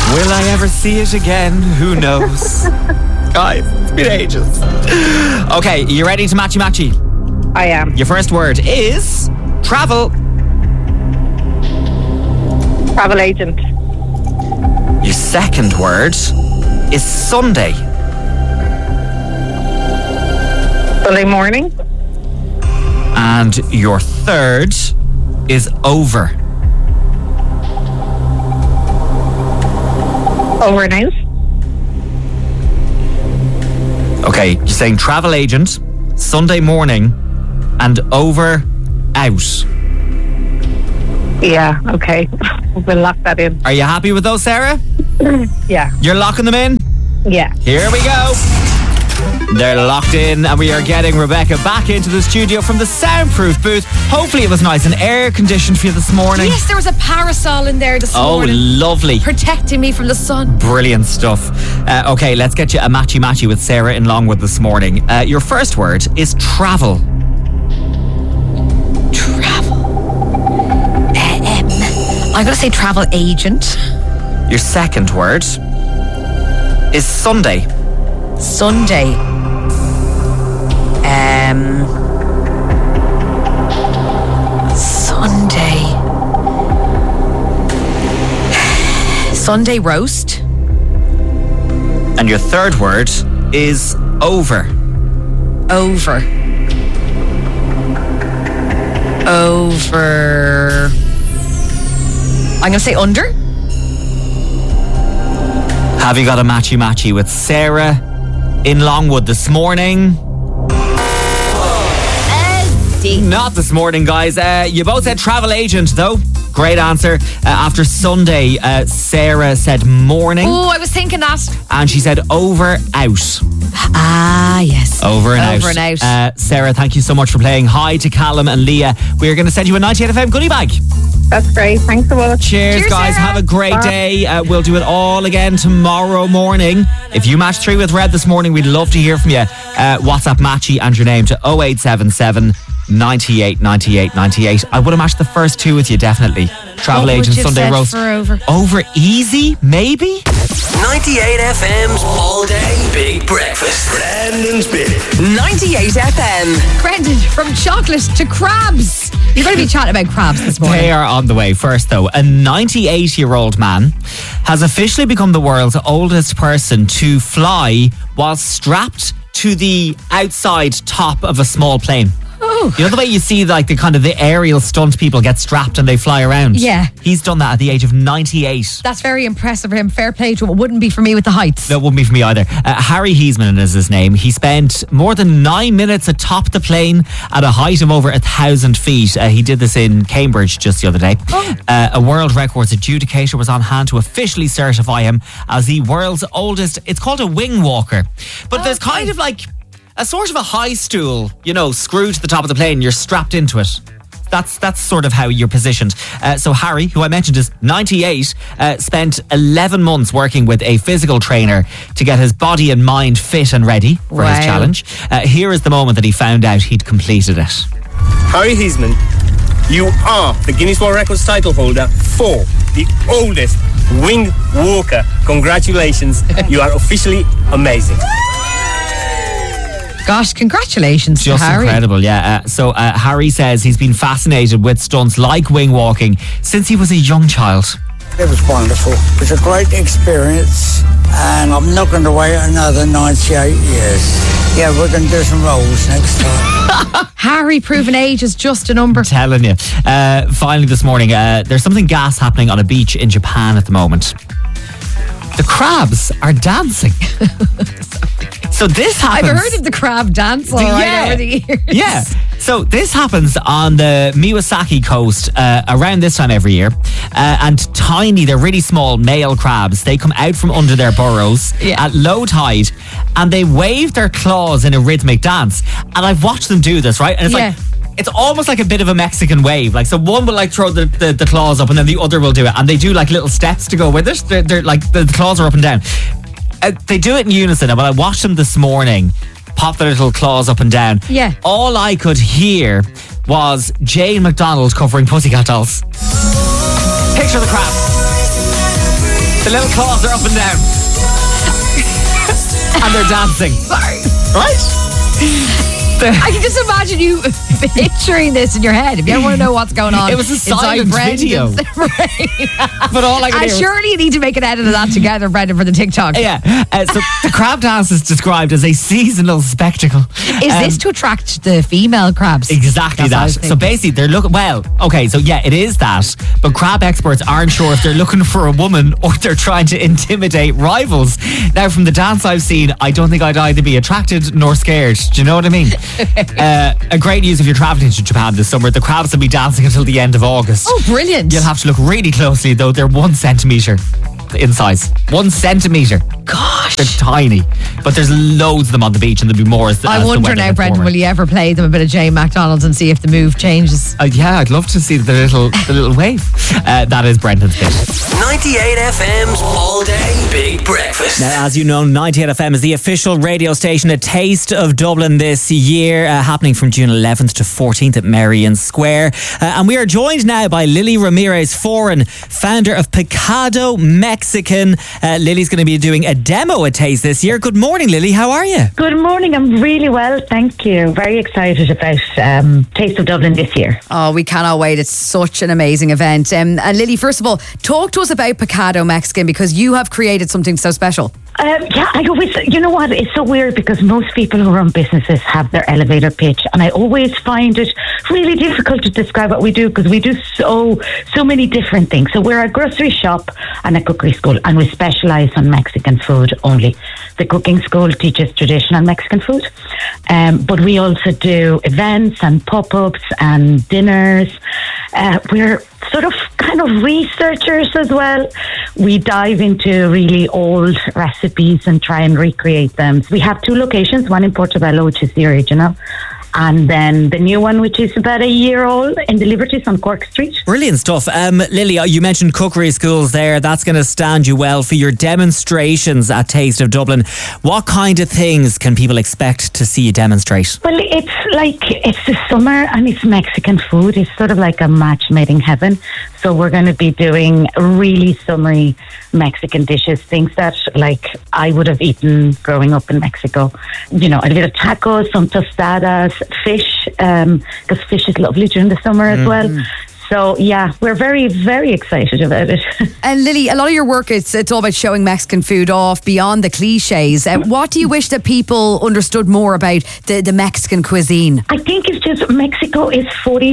Will I ever see it again? Who knows? Guys, it's been ages. Okay, you ready to matchy? I am. Your first word is travel. Travel agent. Your second word is Sunday. Sunday morning. And your third is over. Over and out. Okay, you're saying travel agent, Sunday morning, and over, out. Yeah, okay. We'll lock that in. Are you happy with those, Sarah? Yeah. You're locking them in? Yeah. Here we go. They're locked in, and we are getting Rebecca back into the studio from the soundproof booth. Hopefully it was nice and air conditioned for you this morning. Yes, there was a parasol in there this morning. Oh, lovely. Protecting me from the sun. Brilliant stuff. Okay, let's get you a matchy with Sarah in Longwood this morning. Your first word is travel. Travel. I'm going to say travel agent. Your second word is Sunday. Sunday. Sunday roast. And your third word is over. Over. I'm going to say under. Have you got a matchy with Sarah in Longwood this morning? Not this morning, guys. You both said travel agent, though. Great answer. After Sunday, Sarah said morning. Oh, I was thinking that. And she said over, out. Ah, yes. Over and Over and out. Sarah, thank you so much for playing. Hi to Callum and Leah. We are going to send you a 98 FM goodie bag. That's great. Thanks so much. Cheers, guys. Sarah. Have a great day. We'll do it all again tomorrow morning. If you match 3 with Red this morning, we'd love to hear from you. WhatsApp matchy and your name to 0877 98 98 98. I would have matched the first 2 with you, definitely. Travel What would agent, you have Sunday said roast. for over? Over easy, maybe? 98 FM's all day big breakfast. Brandon's Big 98 FM. Brendan, from chocolate to crabs. You're going to be chatting about crabs this morning. They are on the way. First, though, a 98-year-old man has officially become the world's oldest person to fly while strapped to the outside top of a small plane. Oh. You know the way you see like the aerial stunt people get strapped and they fly around? Yeah. He's done that at the age of 98. That's very impressive for him. Fair play to him. It wouldn't be for me with the heights. That wouldn't be for me either. Harry Heisman is his name. He spent more than 9 minutes atop the plane at a height of over 1,000 feet. He did this in Cambridge just the other day. Oh. A world records adjudicator was on hand to officially certify him as the world's oldest. It's called a wing walker. But there's kind of like a sort of a high stool, screwed to the top of the plane. You're strapped into it. That's sort of how you're positioned. So Harry, who I mentioned is 98, spent 11 months working with a physical trainer to get his body and mind fit and ready for his challenge. Here is the moment that he found out he'd completed it. Harry Heisman, you are the Guinness World Records title holder for the oldest wing walker. Congratulations. You are officially amazing. Gosh, congratulations Just to Harry. incredible, yeah. So Harry says he's been fascinated with stunts like wing walking since he was a young child. It was wonderful. It was a great experience, and I'm not going to wait another 98 years. Yeah, we're going to do some rolls next time. Harry, proven age is just a number. Telling you. Finally this morning, there's something gas happening on a beach in Japan at the moment. The crabs are dancing. So this happens. I've heard of the crab dance all right over the years. Yeah. So this happens on the Miyazaki coast around this time every year. And they're really small male crabs. They come out from under their burrows at low tide and they wave their claws in a rhythmic dance. And I've watched them do this, right? And it's like, it's almost like a bit of a Mexican wave. Like, so one will like throw the claws up and then the other will do it. And they do like little steps to go with it. They're like, the claws are up and down. They do it in unison. And when I watched them this morning pop their little claws up and down, all I could hear was Jane McDonald covering Pussycat Dolls. Picture the crabs. The The little claws are up and down. And they're dancing. Sorry. Right? I can just imagine you picturing this in your head. If you ever want to know what's going on, It was a inside silent Brendan's video. brain. But all I can And hear... surely you need to make an edit of that together, Brendan, for the TikTok. Yeah. So the crab dance is described as a seasonal spectacle. Is this to attract the female crabs? Exactly That's what I was that. So thinking. basically, they're looking. Well, okay, so yeah, it is that. But crab experts aren't sure if they're looking for a woman or they're trying to intimidate rivals. Now, from the dance I've seen, I don't think I'd either be attracted nor scared. Do you know what I mean? A great news if you're traveling to Japan this summer. The crabs will be dancing until the end of August. Oh, brilliant. You'll have to look really closely, though. They're 1 centimetre in size. 1 centimetre. Gosh. They're tiny. But there's loads of them on the beach, and there'll be more as the I as the wonder weather now, gets Brendan, warmer. will you ever play them a bit of Jane McDonald's and see if the move changes? Yeah, I'd love to see the little wave. That is Brendan's bit. 98 FM's All Day Big Breakfast. Now, as you know, 98 FM is the official radio station, A Taste of Dublin this year, happening from June 11th to 14th at Merrion Square. And we are joined now by Lily Ramirez Foran, founder of Picado Mexican. Lily's going to be doing a demo at Taste this year. Good morning, Lily. How are you? Good morning. I'm really well, thank you. Very excited about Taste of Dublin this year. Oh, we cannot wait. It's such an amazing event. And Lily, first of all, talk to us about Picado Mexican, because you have created something so special. Yeah, I always, you know what, it's so weird because most people who run businesses have their elevator pitch, and I always find it really difficult to describe what we do because we do so many different things. So we're a grocery shop and a cookery school, and we specialise on Mexican food only. The cooking school teaches traditional Mexican food, but we also do events and pop-ups and dinners. We're sort of kind of researchers as well. We dive into really old recipes and try and recreate them. We have 2 locations, one in Portobello, which is the original, and then the new one, which is about a year old, in the Liberties on Cork Street. Brilliant stuff. Lily, you mentioned cookery schools there. That's going to stand you well for your demonstrations at Taste of Dublin. What kind of things can people expect to see you demonstrate? Well, it's the summer and it's Mexican food. It's sort of like a match made in heaven. So we're going to be doing really summery Mexican dishes, things that like I would have eaten growing up in Mexico. You know, a little bit of tacos, some tostadas, fish, because fish is lovely during the summer as well. So, yeah, we're very, very excited about it. And Lily, a lot of your work, it's all about showing Mexican food off beyond the cliches. What do you wish that people understood more about the Mexican cuisine? I think it's just Mexico is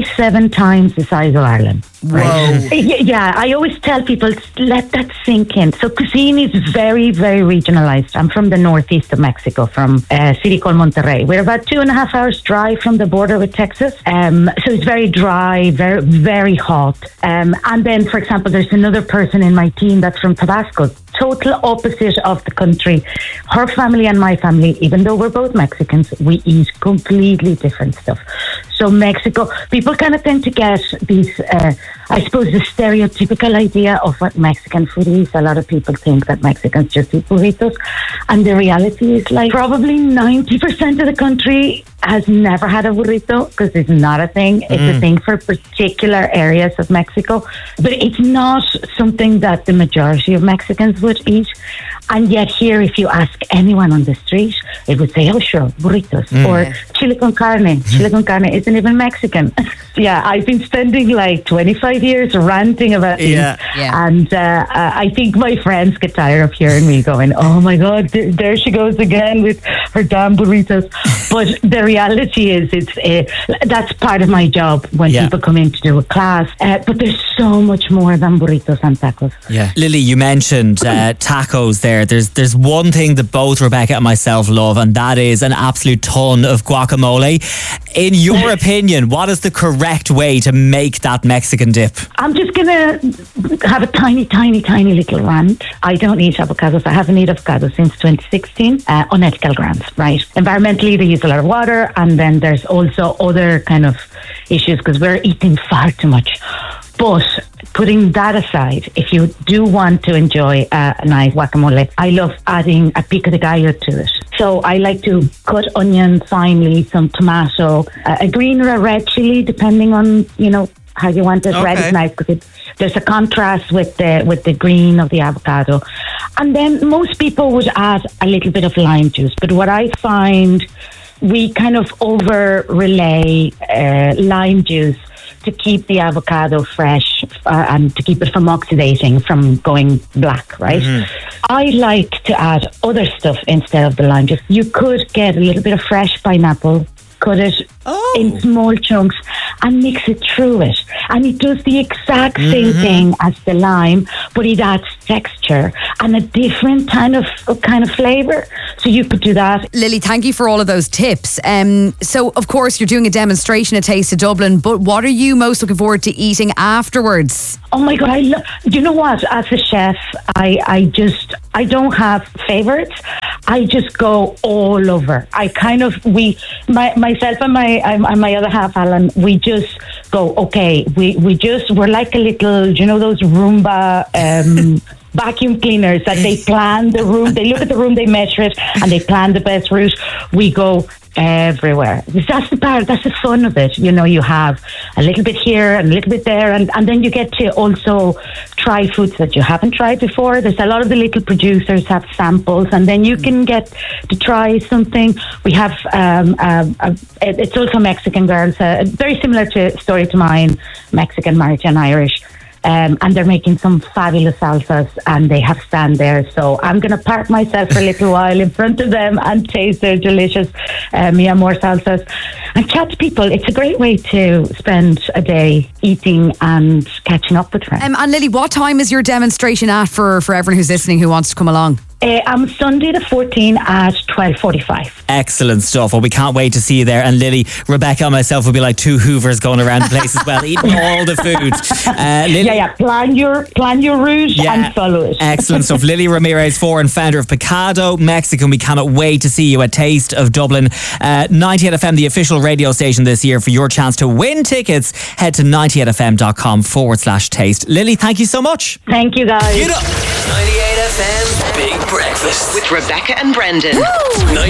47 times the size of Ireland. Right? Yeah, I always tell people, let that sink in. So cuisine is very, very regionalized. I'm from the northeast of Mexico, from a city called Monterrey. We're about 2.5 hours drive from the border with Texas. So it's very dry, very, very hot. And then, for example, there's another person in my team that's from Tabasco. Total opposite of the country. Her family and my family, even though we're both Mexicans, we eat completely different stuff. So Mexico, people kind of tend to get these, I suppose, the stereotypical idea of what Mexican food is. A lot of people think that Mexicans just eat burritos. And the reality is like probably 90% of the country has never had a burrito because it's not a thing. It's a thing for particular areas of Mexico. But it's not something that the majority of Mexicans would eat. And yet here, if you ask anyone on the street, it would say, oh, sure, burritos. Or chile con carne. Chile con carne isn't even Mexican. Yeah, I've been spending like 25 years ranting about things. Yeah. And I think my friends get tired of hearing me going, oh my God, there she goes again with her damn burritos. But the reality is that's part of my job when people come in to do a class. But there's so much more than burritos and tacos. Yeah. Lily, you mentioned tacos there. There's one thing that both Rebecca and myself love, and that is an absolute ton of guacamole. In your opinion, what is the correct way to make that Mexican dip? I'm just going to have a tiny little rant. I don't eat avocados. I haven't eaten avocados since 2016. Unethical grounds, right? Environmentally, they use a lot of water, and then there's also other kind of issues because we're eating far too much. But putting that aside, if you do want to enjoy a nice guacamole, I love adding a pico de gallo to it. So I like to cut onions finely, some tomato, a green or a red chili, depending on, how you want it. Red Okay. is nice because there's a contrast with the green of the avocado. And then most people would add a little bit of lime juice. But what I find, we kind of over-relay lime juice to keep the avocado fresh and to keep it from oxidating, from going black, right? I like to add other stuff instead of the lime juice. You could get a little bit of fresh pineapple, cut it in small chunks and mix it through it. And it does the exact same thing as the lime, but it adds texture and a different kind of flavour. So you could do that. Lily, thank you for all of those tips. So, of course, you're doing a demonstration at Taste of Dublin, but what are you most looking forward to eating afterwards? Oh my God, you know what? As a chef, I don't have favourites. I just go all over. Myself and my other half, Alan, we just go, okay, we're like a little, those Roomba vacuum cleaners that they plan the room, they look at the room, they measure it, and they plan the best route. We go everywhere. That's the fun of it. You have a little bit here and a little bit there, and then you get to also try foods that you haven't tried before. There's a lot of the little producers have samples, and then you can get to try something. We have it's also Mexican girls, very similar story to mine, Mexican, Maritime, Irish. And they're making some fabulous salsas, and they have stand there. So I'm going to park myself for a little while in front of them and taste their delicious Mi Amor salsas and chat to people. It's a great way to spend a day eating and catching up with friends. And Lily, what time is your demonstration at for everyone who's listening who wants to come along? Sunday the 14th at 12:45. Excellent stuff. Well, we can't wait to see you there. And Lily, Rebecca and myself will be like two Hoovers going around the place as well, eating all the food. Lily, Plan your route and follow it. Excellent stuff. Lily Ramirez, and founder of Picado Mexican. We cannot wait to see you at Taste of Dublin. 98 FM, the official radio station this year. For your chance to win tickets, head to 98fm.com/taste. Lily, thank you so much. Thank you, guys. Get up. 98 FM Big Breakfast with Rebecca and Brendan.